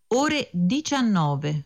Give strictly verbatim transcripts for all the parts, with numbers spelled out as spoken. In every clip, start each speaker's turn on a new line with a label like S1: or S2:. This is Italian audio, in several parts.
S1: ore diciannove.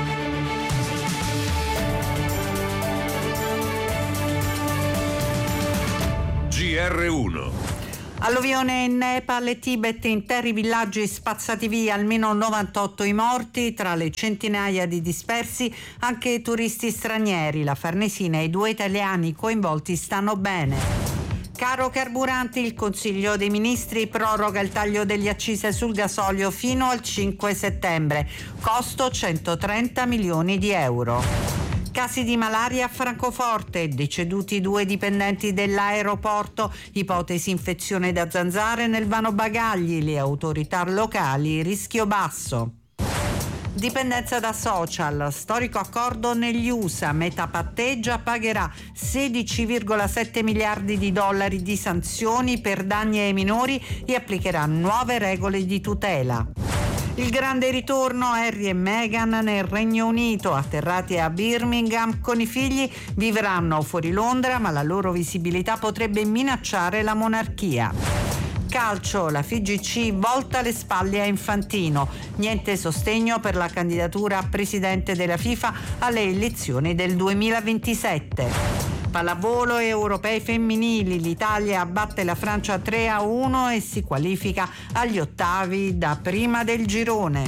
S2: G R uno.
S3: Alluvione in Nepal e Tibet, interi villaggi spazzati via, almeno novantotto i morti, tra le centinaia di dispersi anche turisti stranieri. La Farnesina e i due italiani coinvolti stanno bene. Caro carburanti, il Consiglio dei Ministri proroga il taglio delle accise sul gasolio fino al cinque settembre, costo centotrenta milioni di euro. Casi di malaria a Francoforte, deceduti due dipendenti dell'aeroporto, ipotesi infezione da zanzare nel vano bagagli, le autorità locali, rischio basso. Dipendenza da social, storico accordo negli U S A, Meta patteggia, pagherà sedici virgola sette miliardi di dollari di sanzioni per danni ai minori e applicherà nuove regole di tutela. Il grande ritorno, Harry e Meghan nel Regno Unito, atterrati a Birmingham con i figli, vivranno fuori Londra, ma la loro visibilità potrebbe minacciare la monarchia. Calcio, la F I G C volta le spalle a Infantino, niente sostegno per la candidatura a presidente della FIFA alle elezioni del duemilaventisette. Pallavolo e europei femminili, l'Italia batte la Francia tre a uno e si qualifica agli ottavi da prima del girone.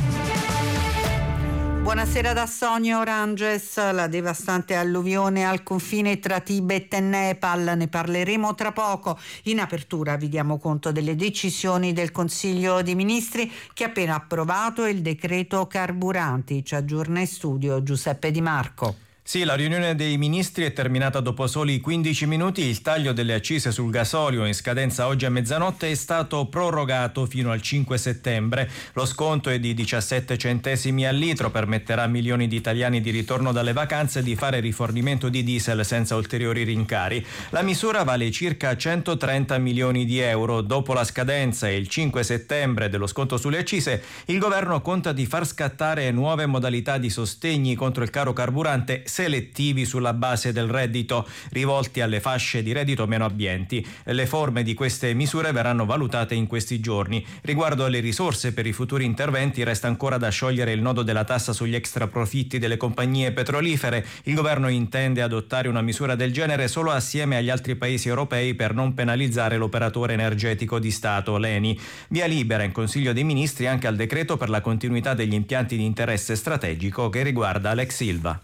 S3: Buonasera da Sonia Oranges. La devastante alluvione al confine tra Tibet e Nepal, ne parleremo tra poco. In apertura vi diamo conto delle decisioni del Consiglio dei Ministri che ha appena approvato il decreto carburanti. Ci aggiorna in studio Giuseppe Di Marco.
S4: Sì, la riunione dei ministri è terminata dopo soli quindici minuti. Il taglio delle accise sul gasolio in scadenza oggi a mezzanotte è stato prorogato fino al cinque settembre. Lo sconto è di diciassette centesimi al litro, permetterà a milioni di italiani di ritorno dalle vacanze di fare rifornimento di diesel senza ulteriori rincari. La misura vale circa centotrenta milioni di euro. Dopo la scadenza e il cinque settembre dello sconto sulle accise, il governo conta di far scattare nuove modalità di sostegni contro il caro carburante selettivi sulla base del reddito, rivolti alle fasce di reddito meno abbienti. Le forme di queste misure verranno valutate in questi giorni. Riguardo alle risorse per i futuri interventi, resta ancora da sciogliere il nodo della tassa sugli extraprofitti delle compagnie petrolifere. Il governo intende adottare una misura del genere solo assieme agli altri paesi europei per non penalizzare l'operatore energetico di Stato, l'Eni. Via libera in Consiglio dei Ministri anche al decreto per la continuità degli impianti di interesse strategico che riguarda l'ex Ilva.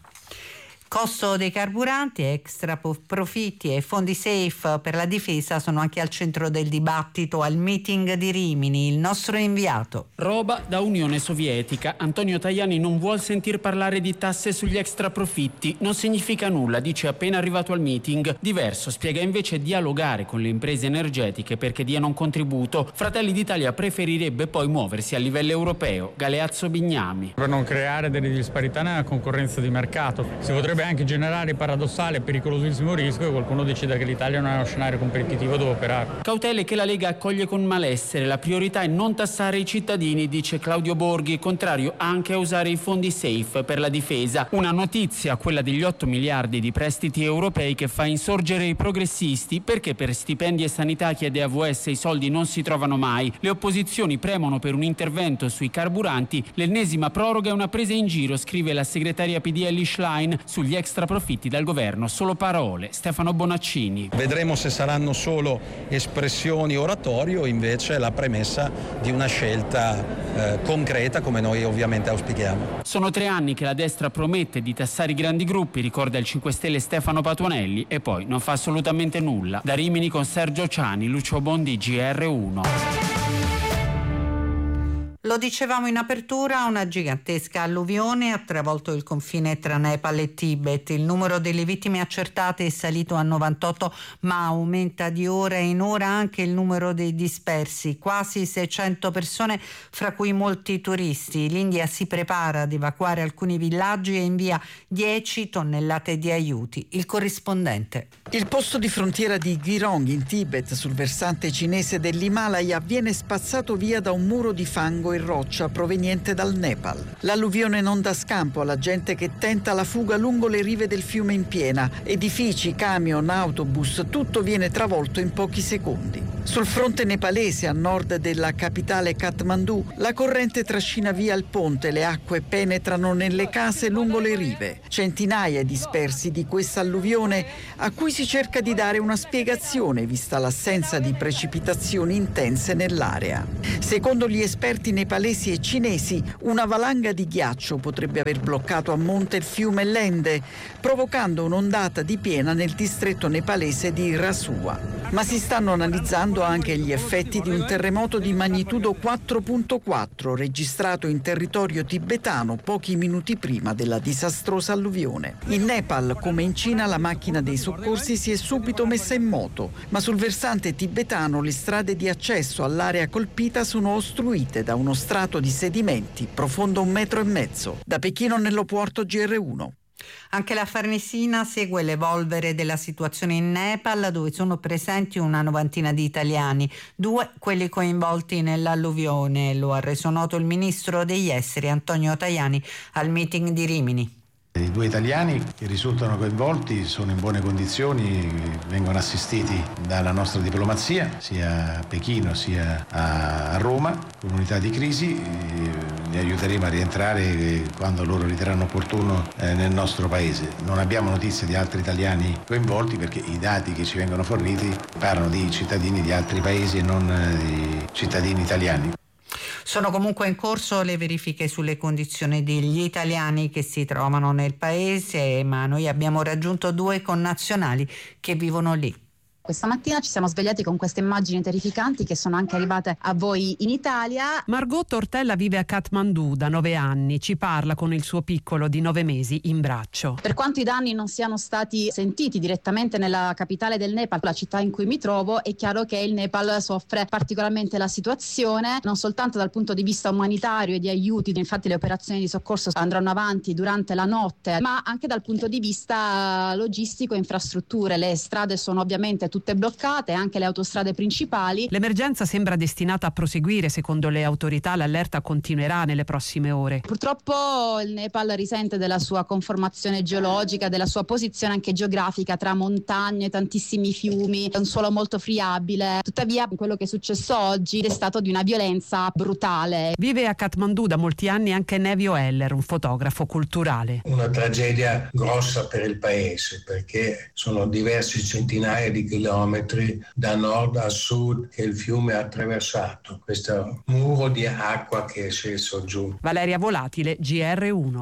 S3: Costo dei carburanti, extra profitti e fondi safe per la difesa sono anche al centro del dibattito al meeting di Rimini. Il nostro inviato.
S5: Roba da Unione Sovietica. Antonio Tajani non vuol sentir parlare di tasse sugli extra profitti. Non significa nulla, dice appena arrivato al meeting. Diverso, spiega invece dialogare con le imprese energetiche perché diano un contributo. Fratelli d'Italia preferirebbe poi muoversi a livello europeo. Galeazzo Bignami.
S6: Per non creare delle disparità nella concorrenza di mercato. Si potrebbe anche generare paradossale e pericolosissimo rischio che qualcuno decida che l'Italia non è uno scenario competitivo dove operare.
S5: Cautele che la Lega accoglie con malessere. La priorità è non tassare i cittadini, dice Claudio Borghi, contrario anche a usare i fondi safe per la difesa. Una notizia, quella degli otto miliardi di prestiti europei, che fa insorgere i progressisti perché per stipendi e sanità, chiede A V S, i soldi non si trovano mai. Le opposizioni premono per un intervento sui carburanti. L'ennesima proroga è una presa in giro, scrive la segretaria P D L Schlein. Sugli extra profitti dal governo solo parole. Stefano Bonaccini.
S7: Vedremo se saranno solo espressioni oratorie o invece la premessa di una scelta eh, concreta, come noi ovviamente auspichiamo.
S5: Sono tre anni che la destra promette di tassare i grandi gruppi, ricorda il cinque Stelle Stefano Patuanelli, e poi non fa assolutamente nulla. Da Rimini con Sergio Ciani, Lucio Bondi, G R uno.
S3: Lo dicevamo in apertura, una gigantesca alluvione ha travolto il confine tra Nepal e Tibet. Il numero delle vittime accertate è salito a novantotto, ma aumenta di ora in ora anche il numero dei dispersi, quasi seicento persone, fra cui molti turisti. L'India si prepara ad evacuare alcuni villaggi e invia dieci tonnellate di aiuti. Il corrispondente.
S8: Il posto di frontiera di Girong in Tibet, sul versante cinese dell'Himalaya, viene spazzato via da un muro di fango e roccia proveniente dal Nepal. L'alluvione non dà scampo alla gente che tenta la fuga lungo le rive del fiume in piena. Edifici, camion, autobus, tutto viene travolto in pochi secondi. Sul fronte nepalese, a nord della capitale Kathmandu, la corrente trascina via il ponte, le acque penetrano nelle case lungo le rive. Centinaia dispersi di questa alluvione a cui si cerca di dare una spiegazione vista l'assenza di precipitazioni intense nell'area. Secondo gli esperti nepalesi e cinesi, una valanga di ghiaccio potrebbe aver bloccato a monte il fiume Lende, provocando un'ondata di piena nel distretto nepalese di Rasua. Ma si stanno analizzando anche gli effetti di un terremoto di magnitudo quattro virgola quattro registrato in territorio tibetano pochi minuti prima della disastrosa alluvione. In Nepal, come in Cina, la macchina dei soccorsi si è subito messa in moto, ma sul versante tibetano le strade di accesso all'area colpita sono ostruite da uno strato di sedimenti profondo un metro e mezzo. Da Pechino, Nello Puorto, G R uno.
S3: Anche la Farnesina segue l'evolvere della situazione in Nepal, dove sono presenti una novantina di italiani, due quelli coinvolti nell'alluvione. Lo ha reso noto il ministro degli esteri Antonio Tajani al meeting di Rimini.
S9: I due italiani che risultano coinvolti sono in buone condizioni, vengono assistiti dalla nostra diplomazia sia a Pechino sia a Roma con unità di crisi. Li aiuteremo a rientrare quando loro riterranno opportuno nel nostro paese. Non abbiamo notizie di altri italiani coinvolti perché i dati che ci vengono forniti parlano di cittadini di altri paesi e non di cittadini italiani.
S3: Sono comunque in corso le verifiche sulle condizioni degli italiani che si trovano nel paese, ma noi abbiamo raggiunto due connazionali che vivono lì.
S10: Questa mattina ci siamo svegliati con queste immagini terrificanti che sono anche arrivate a voi in Italia.
S11: Margot Tortella vive a Kathmandu da nove anni, ci parla con il suo piccolo di nove mesi in braccio.
S10: Per quanto i danni non siano stati sentiti direttamente nella capitale del Nepal, la città in cui mi trovo, è chiaro che il Nepal soffre particolarmente la situazione, non soltanto dal punto di vista umanitario e di aiuti, infatti le operazioni di soccorso andranno avanti durante la notte, ma anche dal punto di vista logistico e infrastrutture. Le strade sono ovviamente tutte tutte bloccate, anche le autostrade principali.
S11: L'emergenza sembra destinata a proseguire, secondo le autorità l'allerta continuerà nelle prossime ore.
S10: Purtroppo il Nepal risente della sua conformazione geologica, della sua posizione anche geografica tra montagne, tantissimi fiumi, un suolo molto friabile. Tuttavia quello che è successo oggi è stato di una violenza brutale.
S11: Vive a Kathmandu da molti anni anche Nevio Heller, un fotografo culturale.
S12: Una tragedia grossa per il paese perché sono diversi centinaia di chilometri da nord a sud che il fiume ha attraversato, questo muro di acqua che è sceso giù.
S11: Valeria Volatile, G R uno.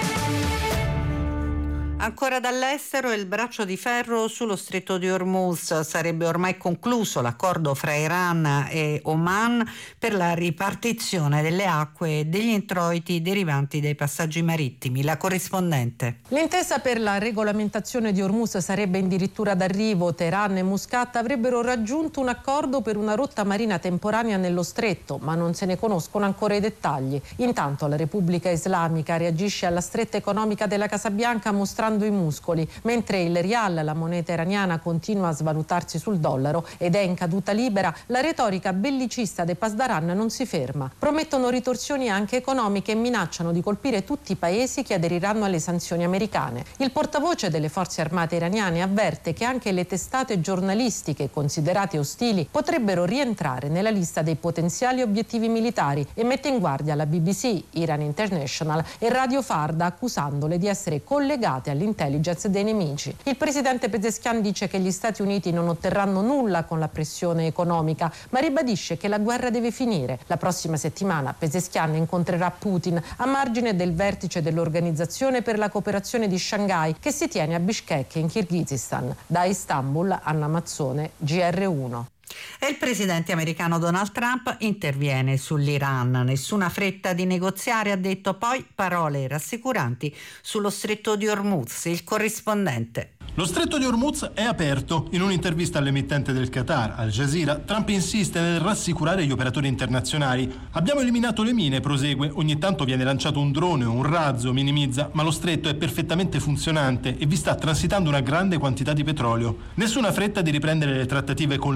S3: Ancora dall'estero, il braccio di ferro sullo stretto di Hormuz. Sarebbe ormai concluso l'accordo fra Iran e Oman per la ripartizione delle acque e degli introiti derivanti dai passaggi marittimi. La corrispondente.
S13: L'intesa per la regolamentazione di Hormuz sarebbe addirittura d'arrivo. Teheran e Muscat avrebbero raggiunto un accordo per una rotta marina temporanea nello stretto, ma non se ne conoscono ancora i dettagli. Intanto la Repubblica Islamica reagisce alla stretta economica della Casa Bianca mostrando i muscoli, mentre il rial, la moneta iraniana, continua a svalutarsi sul dollaro ed è in caduta libera. La retorica bellicista dei Pasdaran non si ferma. Promettono ritorsioni anche economiche e minacciano di colpire tutti i paesi che aderiranno alle sanzioni americane. Il portavoce delle forze armate iraniane avverte che anche le testate giornalistiche considerate ostili potrebbero rientrare nella lista dei potenziali obiettivi militari e mette in guardia la B B C, Iran International e Radio Farda, accusandole di essere collegate alle l'intelligence dei nemici. Il presidente Pezeshkian dice che gli Stati Uniti non otterranno nulla con la pressione economica, ma ribadisce che la guerra deve finire. La prossima settimana Pezeshkian incontrerà Putin a margine del vertice dell'Organizzazione per la cooperazione di Shanghai che si tiene a Bishkek in Kirghizistan. Da Istanbul, Anna Mazzone, G R uno.
S3: E il presidente americano Donald Trump interviene sull'Iran. Nessuna fretta di negoziare, ha detto, poi parole rassicuranti sullo stretto di Hormuz. Il corrispondente.
S14: Lo stretto di Hormuz è aperto. In un'intervista all'emittente del Qatar, Al Jazeera, Trump insiste nel rassicurare gli operatori internazionali. Abbiamo eliminato le mine, prosegue. Ogni tanto viene lanciato un drone o un razzo, minimizza, ma lo stretto è perfettamente funzionante e vi sta transitando una grande quantità di petrolio. Nessuna fretta di riprendere le trattative con l'Iran,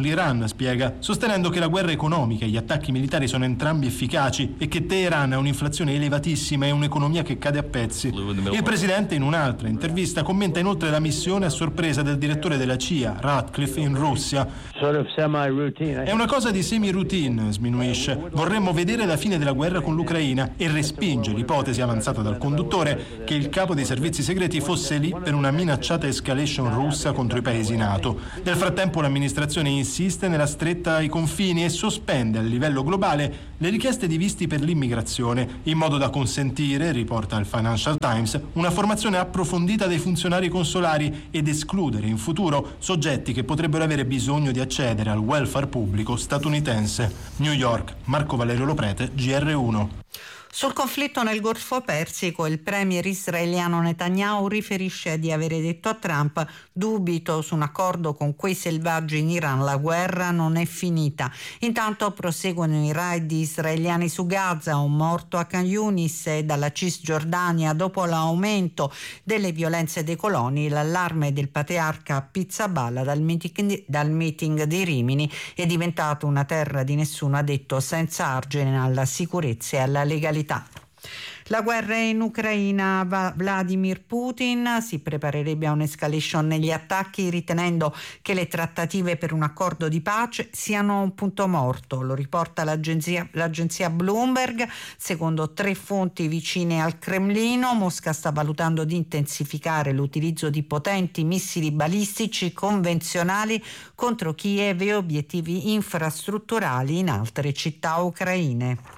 S14: nulla, spiega, sostenendo che la guerra economica e gli attacchi militari sono entrambi efficaci e che Teheran ha un'inflazione elevatissima e un'economia che cade a pezzi. Il presidente in un'altra intervista commenta inoltre la missione a sorpresa del direttore della C I A, Ratcliffe, in Russia. È una cosa di semi-routine, sminuisce. Vorremmo vedere la fine della guerra con l'Ucraina e respinge l'ipotesi avanzata dal conduttore che il capo dei servizi segreti fosse lì per una minacciata escalation russa contro i paesi NATO. Nel frattempo l'amministrazione insiste nella stretta ai confini e sospende a livello globale le richieste di visti per l'immigrazione, in modo da consentire, riporta il Financial Times, una formazione approfondita dei funzionari consolari ed escludere in futuro soggetti che potrebbero avere bisogno di accedere al welfare pubblico statunitense. New York, Marco Valerio Loprete, G R uno.
S3: Sul conflitto nel Golfo Persico, il premier israeliano Netanyahu riferisce di avere detto a Trump: dubito su un accordo con quei selvaggi in Iran, la guerra non è finita. Intanto proseguono i raid israeliani su Gaza, un morto a Khan Yunis, e dalla Cisgiordania dopo l'aumento delle violenze dei coloni, l'allarme del patriarca Pizzaballa dal meeting, dal meeting di Rimini è diventato una terra di nessuno ha detto, senza argine alla sicurezza e alla legalità. La guerra in Ucraina, Vladimir Putin si preparerebbe a un'escalation negli attacchi, ritenendo che le trattative per un accordo di pace siano un punto morto. Lo riporta l'agenzia, l'agenzia Bloomberg. Secondo tre fonti vicine al Cremlino, Mosca sta valutando di intensificare l'utilizzo di potenti missili balistici convenzionali contro Kiev e obiettivi infrastrutturali in altre città ucraine.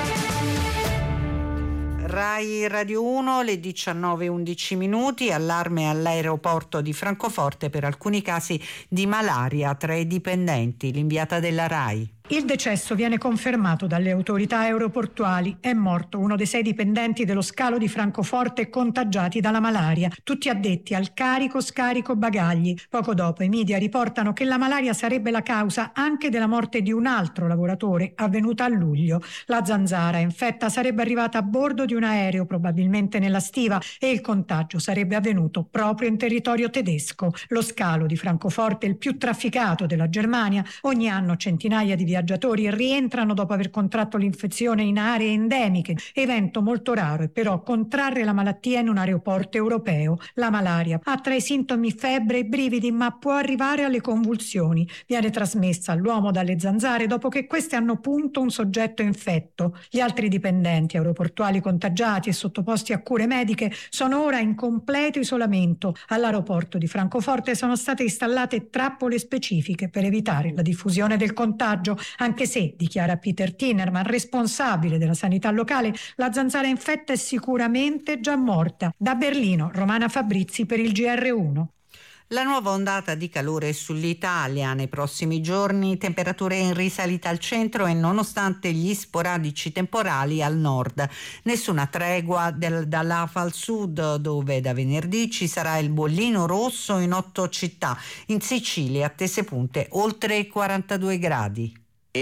S3: Rai Radio uno, le diciannove e undici minuti, allarme all'aeroporto di Francoforte per alcuni casi di malaria tra i dipendenti. L'inviata della Rai.
S15: Il decesso viene confermato dalle autorità aeroportuali. È morto uno dei sei dipendenti dello scalo di Francoforte contagiati dalla malaria, tutti addetti al carico scarico bagagli. Poco dopo i media riportano che la malaria sarebbe la causa anche della morte di un altro lavoratore avvenuta a luglio. La zanzara infetta sarebbe arrivata a bordo di un aereo, probabilmente nella stiva, e il contagio sarebbe avvenuto proprio in territorio tedesco. Lo scalo di Francoforte è il più trafficato della Germania. Ogni anno centinaia di viaggiatori rientrano dopo aver contratto l'infezione in aree endemiche, evento molto raro, e però contrarre la malattia in un aeroporto europeo. La malaria ha tra i sintomi febbre e brividi, ma può arrivare alle convulsioni. Viene trasmessa all'uomo dalle zanzare dopo che queste hanno punto un soggetto infetto. Gli altri dipendenti aeroportuali contagiati e sottoposti a cure mediche sono ora in completo isolamento. All'aeroporto di Francoforte sono state installate trappole specifiche per evitare la diffusione del contagio, anche se, dichiara Peter Tinerman, responsabile della sanità locale, la zanzara infetta è sicuramente già morta. Da Berlino, Romana Fabrizi per il G R uno.
S3: La nuova ondata di calore sull'Italia. Nei prossimi giorni temperature in risalita al centro e nonostante gli sporadici temporali al nord. Nessuna tregua del, dall'A F A al sud, dove da venerdì ci sarà il bollino rosso in otto città. In Sicilia attese punte oltre i quarantadue gradi.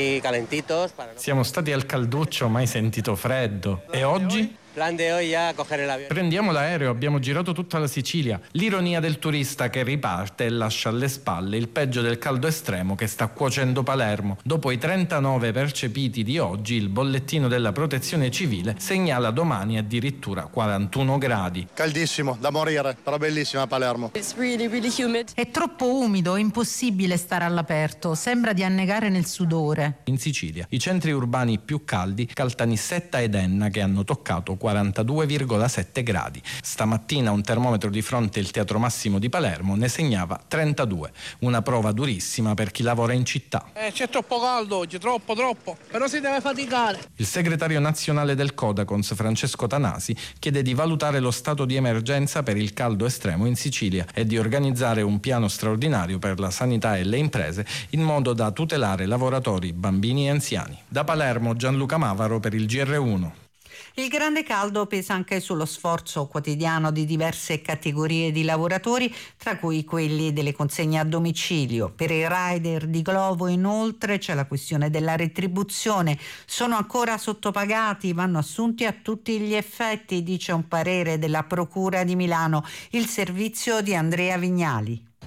S16: Siamo stati al calduccio, mai sentito freddo. E oggi? Prendiamo l'aereo, abbiamo girato tutta la Sicilia. L'ironia del turista che riparte e lascia alle spalle il peggio del caldo estremo che sta cuocendo Palermo. Dopo i trentanove percepiti di oggi, il bollettino della Protezione Civile segnala domani addirittura quarantuno gradi.
S17: Caldissimo, da morire, però bellissima Palermo.
S1: Really, really humid. È troppo umido, è impossibile stare all'aperto, sembra di annegare nel sudore.
S16: In Sicilia, i centri urbani più caldi, Caltanissetta ed Enna, che hanno toccato quarantadue virgola sette gradi. Stamattina un termometro di fronte al Teatro Massimo di Palermo ne segnava trentadue, una prova durissima per chi lavora in città.
S18: Eh, c'è troppo caldo oggi, troppo, troppo, però si deve faticare.
S16: Il segretario nazionale del Codacons, Francesco Tanasi, chiede di valutare lo stato di emergenza per il caldo estremo in Sicilia e di organizzare un piano straordinario per la sanità e le imprese in modo da tutelare lavoratori, bambini e anziani. Da Palermo, Gianluca Mavaro per il G R uno.
S3: Il grande caldo pesa anche sullo sforzo quotidiano di diverse categorie di lavoratori, tra cui quelli delle consegne a domicilio. Per i rider di Glovo, inoltre, c'è la questione della retribuzione. Sono ancora sottopagati, vanno assunti a tutti gli effetti, dice un parere della Procura di Milano. Il servizio di Andrea Vignali.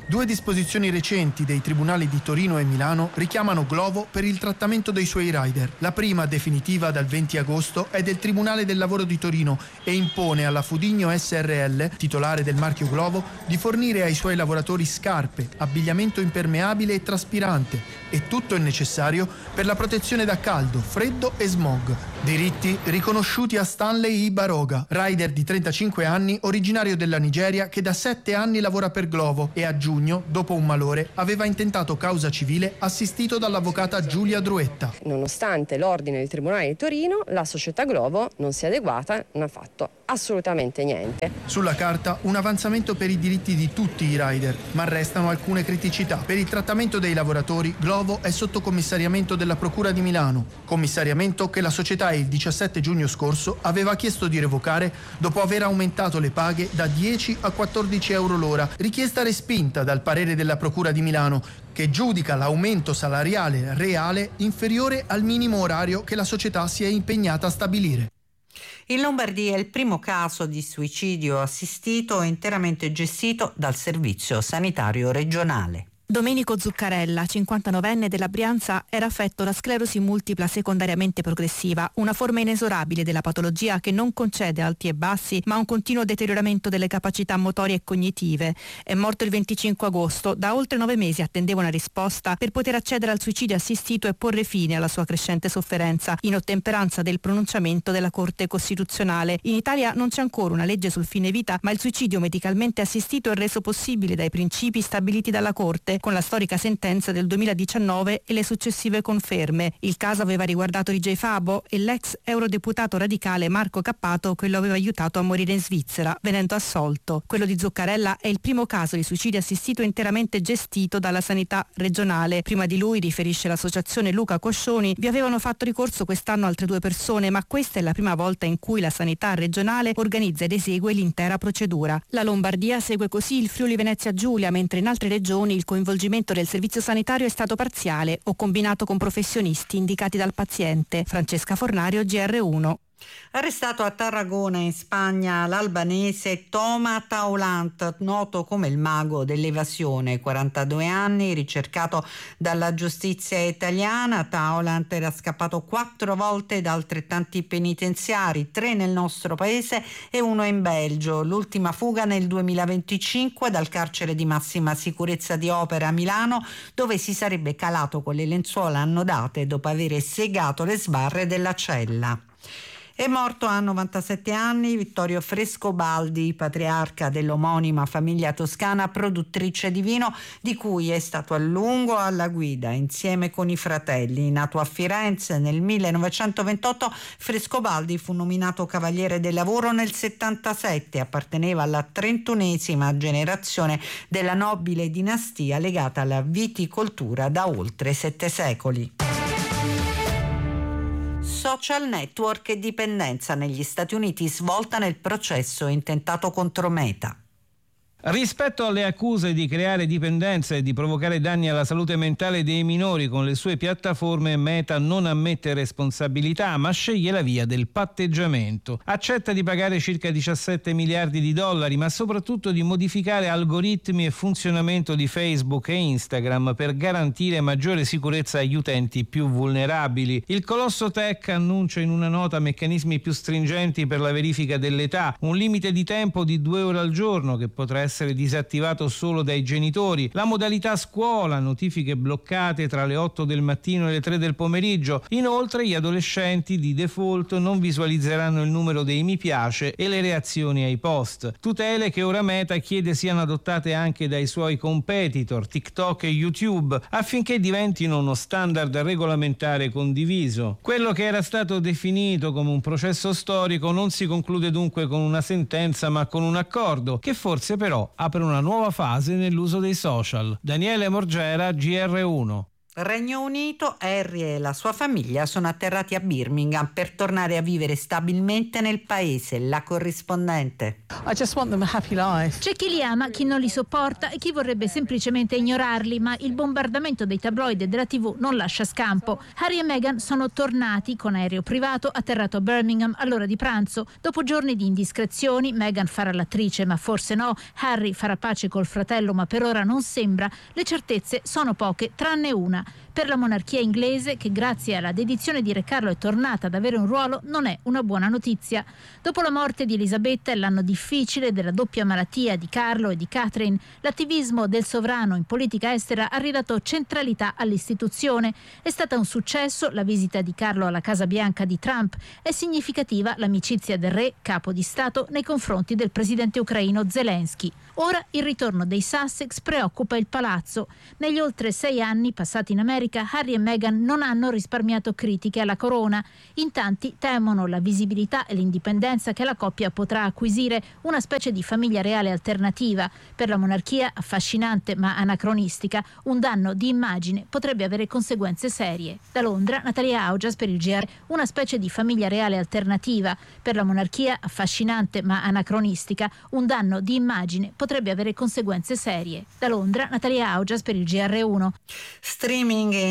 S14: Due disposizioni recenti dei tribunali di Torino e Milano richiamano Glovo per il trattamento dei suoi rider. La prima, definitiva dal venti agosto, è del Tribunale del Lavoro di Torino e impone alla Fudigno S R L, titolare del marchio Glovo, di fornire ai suoi lavoratori scarpe, abbigliamento impermeabile e traspirante e tutto il necessario per la protezione da caldo, freddo e smog. Diritti riconosciuti a Stanley Ibaroga, rider di trentacinque anni, originario della Nigeria, che da sette anni lavora per Glovo e a giugno, dopo un malore, aveva intentato causa civile assistito dall'avvocata Giulia Druetta.
S19: Nonostante l'ordine del Tribunale di Torino, la società Glovo non si è adeguata, non ha fatto assolutamente niente.
S14: Sulla carta un avanzamento per i diritti di tutti i rider, ma restano alcune criticità. Per il trattamento dei lavoratori, Glovo è sotto commissariamento della Procura di Milano, commissariamento che la società il diciassette giugno scorso aveva chiesto di revocare dopo aver aumentato le paghe da dieci a quattordici euro l'ora, richiesta respinta dal parere della Procura di Milano, che giudica l'aumento salariale reale inferiore al minimo orario che la società si è impegnata a stabilire.
S3: In Lombardia è il primo caso di suicidio assistito interamente gestito dal Servizio Sanitario Regionale.
S20: Domenico Zuccarella, cinquantanovenne della Brianza, era affetto da sclerosi multipla secondariamente progressiva, una forma inesorabile della patologia che non concede alti e bassi, ma un continuo deterioramento delle capacità motorie e cognitive. È morto il venticinque agosto, da oltre nove mesi attendeva una risposta per poter accedere al suicidio assistito e porre fine alla sua crescente sofferenza, in ottemperanza del pronunciamento della Corte Costituzionale. In Italia non c'è ancora una legge sul fine vita, ma il suicidio medicalmente assistito è reso possibile dai principi stabiliti dalla Corte, con la storica sentenza del duemiladiciannove e le successive conferme. Il caso aveva riguardato D J Fabo e l'ex eurodeputato radicale Marco Cappato, che lo aveva aiutato a morire in Svizzera, venendo assolto. Quello di Zuccarella è il primo caso di suicidio assistito interamente gestito dalla sanità regionale. Prima di lui, riferisce l'associazione Luca Coscioni, vi avevano fatto ricorso quest'anno altre due persone, ma questa è la prima volta in cui la sanità regionale organizza ed esegue l'intera procedura. La Lombardia segue così il Friuli Venezia Giulia, mentre in altre regioni il coinvolgimento L'avvolgimento del servizio sanitario è stato parziale o combinato con professionisti indicati dal paziente. Francesca Fornario, G R uno.
S3: Arrestato a Tarragona in Spagna l'albanese Toma Taulant, noto come il mago dell'evasione, quarantadue anni, ricercato dalla giustizia italiana. Taulant era scappato quattro volte da altrettanti penitenziari, tre nel nostro paese e uno in Belgio. L'ultima fuga nel duemilaventicinque dal carcere di massima sicurezza di Opera a Milano, dove si sarebbe calato con le lenzuola annodate dopo aver segato le sbarre della cella. È morto a novantasette anni Vittorio Frescobaldi, patriarca dell'omonima famiglia toscana produttrice di vino, di cui è stato a lungo alla guida insieme con i fratelli. Nato a Firenze nel millenovecentoventotto, Frescobaldi fu nominato Cavaliere del Lavoro nel settantasette. Apparteneva alla trentunesima generazione della nobile dinastia legata alla viticoltura da oltre sette secoli. Social network e dipendenza negli Stati Uniti svolta nel processo intentato contro Meta.
S21: Rispetto alle accuse di creare dipendenza e di provocare danni alla salute mentale dei minori con le sue piattaforme, Meta non ammette responsabilità, ma sceglie la via del patteggiamento. Accetta di pagare circa diciassette miliardi di dollari, ma soprattutto di modificare algoritmi e funzionamento di Facebook e Instagram per garantire maggiore sicurezza agli utenti più vulnerabili. Il colosso tech annuncia in una nota meccanismi più stringenti per la verifica dell'età, un limite di tempo di due ore al giorno che potrà essere disattivato solo dai genitori, la modalità scuola, notifiche bloccate tra le otto del mattino e le tre del pomeriggio. Inoltre gli adolescenti di default non visualizzeranno il numero dei mi piace e le reazioni ai post. Tutele che ora Meta chiede siano adottate anche dai suoi competitor TikTok e YouTube, affinché diventino uno standard regolamentare condiviso. Quello che era stato definito come un processo storico non si conclude dunque con una sentenza, ma con un accordo che forse però apre una nuova fase nell'uso dei social. Daniele Morgera, G R uno.
S3: Regno Unito, Harry e la sua famiglia sono atterrati a Birmingham per tornare a vivere stabilmente nel paese. La corrispondente.
S2: I just want them a happy life. C'è chi li ama, chi non li sopporta e chi vorrebbe semplicemente ignorarli, ma il bombardamento dei tabloid e della tivù non lascia scampo. Harry e Meghan sono tornati con aereo privato atterrato a Birmingham all'ora di pranzo. Dopo giorni di indiscrezioni, Meghan farà l'attrice, ma forse no. Harry farà pace col fratello, ma per ora non sembra. Le certezze sono poche, tranne una. Per la monarchia inglese, che grazie alla dedizione di Re Carlo è tornata ad avere un ruolo, non è una buona notizia. Dopo la morte di Elisabetta e l'anno difficile della doppia malattia di Carlo e di Catherine, l'attivismo del sovrano in politica estera ha ridato centralità all'istituzione. È stata un successo la visita di Carlo alla Casa Bianca di Trump. È significativa l'amicizia del re, capo di Stato, nei confronti del presidente ucraino Zelensky. Ora il ritorno dei Sussex preoccupa il palazzo. Negli oltre sei anni passati in America, Harry e Meghan non hanno risparmiato critiche alla corona. In tanti temono la visibilità e l'indipendenza che la coppia potrà acquisire, una specie di famiglia reale alternativa. Per la monarchia, affascinante ma anacronistica, un danno di immagine potrebbe avere conseguenze serie. Da Londra, Natalia Augias per il G R. Una specie di famiglia reale alternativa. Per la monarchia, affascinante ma anacronistica, un danno di immagine potrebbe avere conseguenze serie. Da Londra, Natalia Augias per il G R uno.
S3: Streaming